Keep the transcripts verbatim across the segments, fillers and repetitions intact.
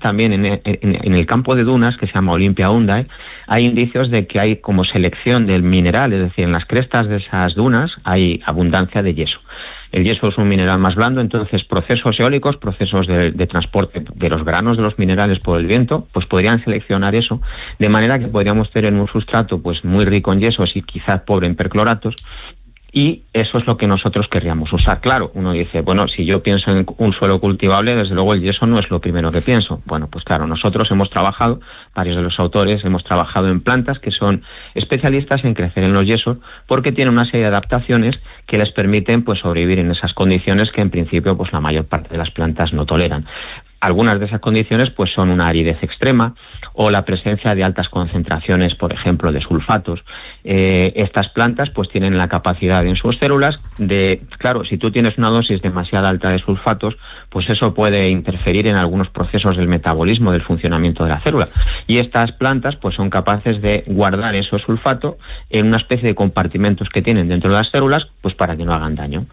también en, en, en el campo de dunas, que se llama Olympia Hyundai, hay indicios de que hay como selección del mineral, es decir, en las crestas de esas dunas hay abundancia de yeso. El yeso es un mineral más blando, entonces procesos eólicos, procesos de, de transporte de los granos de los minerales por el viento, pues podrían seleccionar eso, de manera que podríamos tener un sustrato pues muy rico en yesos y quizás pobre en percloratos, y eso es lo que nosotros querríamos usar. Claro, uno dice, bueno, si yo pienso en un suelo cultivable, desde luego el yeso no es lo primero que pienso. Bueno, pues claro, nosotros hemos trabajado, varios de los autores, hemos trabajado en plantas que son especialistas en crecer en los yesos, porque tienen una serie de adaptaciones que les permiten pues sobrevivir en esas condiciones que en principio pues la mayor parte de las plantas no toleran. Algunas de esas condiciones pues son una aridez extrema o la presencia de altas concentraciones, por ejemplo, de sulfatos. Eh, estas plantas pues tienen la capacidad en sus células de, claro, si tú tienes una dosis demasiado alta de sulfatos, pues eso puede interferir en algunos procesos del metabolismo, del funcionamiento de la célula. Y estas plantas pues son capaces de guardar esos sulfatos en una especie de compartimentos que tienen dentro de las células, pues para que no hagan daño.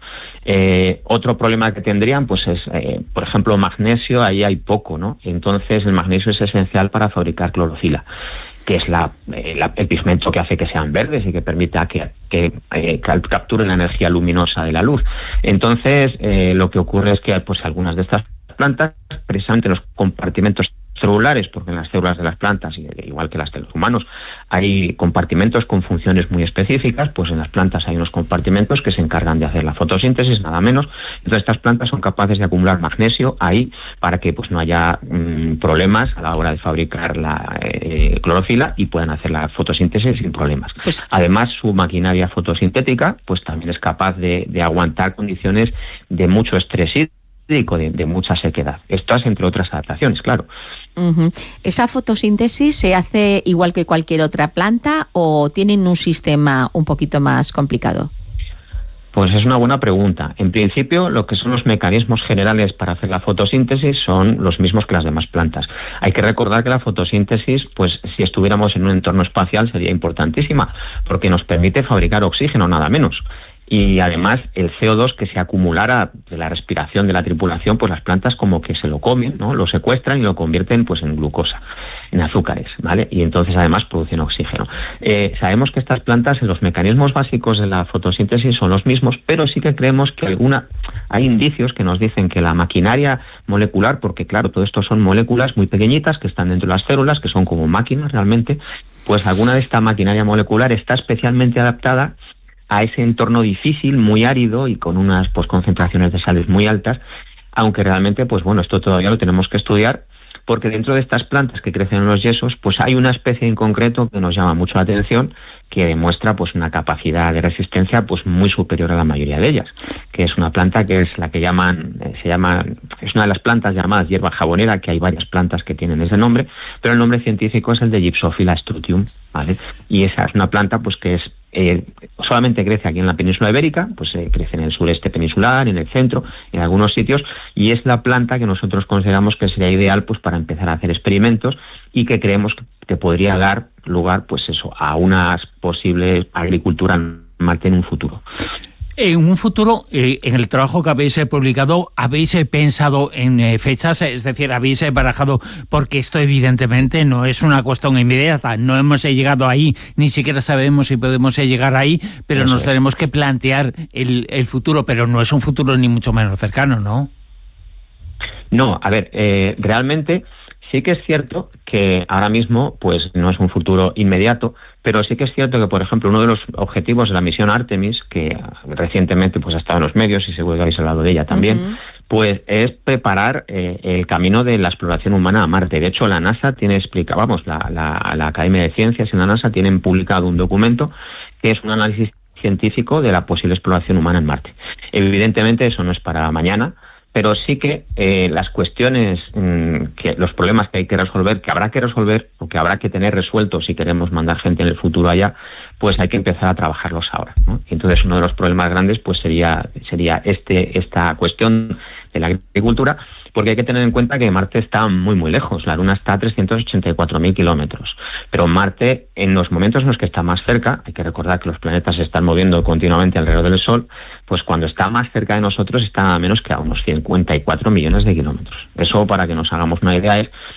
Eh, otro problema que tendrían pues es, eh, por ejemplo, magnesio. Ahí hay poco, ¿no? Entonces el magnesio es esencial para fabricar clorofila, que es la, eh, la, el pigmento que hace que sean verdes y que permita que, que eh, capturen la energía luminosa de la luz. Entonces eh, lo que ocurre es que pues algunas de estas plantas, precisamente los compartimentos celulares, porque en las células de las plantas, igual que las de los humanos, hay compartimentos con funciones muy específicas, pues en las plantas hay unos compartimentos que se encargan de hacer la fotosíntesis, nada menos. Entonces estas plantas son capaces de acumular magnesio ahí para que pues no haya mmm, problemas a la hora de fabricar la eh, clorofila y puedan hacer la fotosíntesis sin problemas. Pues, además, su maquinaria fotosintética pues también es capaz de, de aguantar condiciones de mucho estrés hídrico, de, de mucha sequedad. Estas entre otras adaptaciones, claro. Uh-huh. ¿Esa fotosíntesis se hace igual que cualquier otra planta o tienen un sistema un poquito más complicado? Pues es una buena pregunta. En principio, lo que son los mecanismos generales para hacer la fotosíntesis son los mismos que las demás plantas. Hay que recordar que la fotosíntesis, pues si estuviéramos en un entorno espacial, sería importantísima, porque nos permite fabricar oxígeno, nada menos. Y además el C O dos que se acumulara de la respiración de la tripulación, pues las plantas como que se lo comen, ¿no? Lo secuestran y lo convierten pues en glucosa, en azúcares, ¿vale? Y entonces además producen oxígeno. Eh, sabemos que estas plantas, los mecanismos básicos de la fotosíntesis son los mismos, pero sí que creemos que alguna, hay indicios que nos dicen que la maquinaria molecular, porque claro, todo esto son moléculas muy pequeñitas que están dentro de las células, que son como máquinas realmente, pues alguna de esta maquinaria molecular está especialmente adaptada a ese entorno difícil, muy árido y con unas pues, concentraciones de sales muy altas, aunque realmente, pues bueno, esto todavía lo tenemos que estudiar, porque dentro de estas plantas que crecen en los yesos, pues hay una especie en concreto que nos llama mucho la atención, que demuestra pues una capacidad de resistencia pues muy superior a la mayoría de ellas, que es una planta que es la que llaman, eh, se llama, es una de las plantas llamadas hierba jabonera, que hay varias plantas que tienen ese nombre, pero el nombre científico es el de Gypsophila strutium, ¿vale? Y esa es una planta pues que es Eh, solamente crece aquí en la península ibérica, pues eh, crece en el sureste peninsular, en el centro, en algunos sitios, y es la planta que nosotros consideramos que sería ideal pues para empezar a hacer experimentos y que creemos que, que podría dar lugar pues eso a una posible agricultura en Marte en un futuro. En un futuro, eh, en el trabajo que habéis eh, publicado, ¿habéis eh, pensado en eh, fechas? Es decir, ¿habéis eh, barajado? Porque esto evidentemente no es una cuestión inmediata. No hemos eh, llegado ahí, ni siquiera sabemos si podemos eh, llegar ahí, pero Eso nos es. tenemos que plantear el, el futuro, pero no es un futuro ni mucho menos cercano, ¿no? No, a ver, eh, realmente sí que es cierto que ahora mismo pues no es un futuro inmediato, pero sí que es cierto que, por ejemplo, uno de los objetivos de la misión Artemis, que recientemente pues ha estado en los medios y seguro que habéis hablado de ella también, uh-huh. pues es preparar eh, el camino de la exploración humana a Marte. De hecho, la NASA tiene explicado, vamos, la, la, la Academia de Ciencias y la NASA tienen publicado un documento que es un análisis científico de la posible exploración humana en Marte. Evidentemente eso no es para mañana, pero sí que eh, las cuestiones, mmm, que los problemas que hay que resolver, que habrá que resolver o que habrá que tener resueltos si queremos mandar gente en el futuro allá, pues hay que empezar a trabajarlos ahora, ¿no? Y entonces uno de los problemas grandes pues sería sería este esta cuestión de la agricultura, porque hay que tener en cuenta que Marte está muy muy lejos. La Luna está a trescientos ochenta y cuatro mil kilómetros, pero Marte, en los momentos en los que está más cerca, hay que recordar que los planetas se están moviendo continuamente alrededor del Sol, pues cuando está más cerca de nosotros está a menos que a unos cincuenta y cuatro millones de kilómetros. Eso, para que nos hagamos una idea, es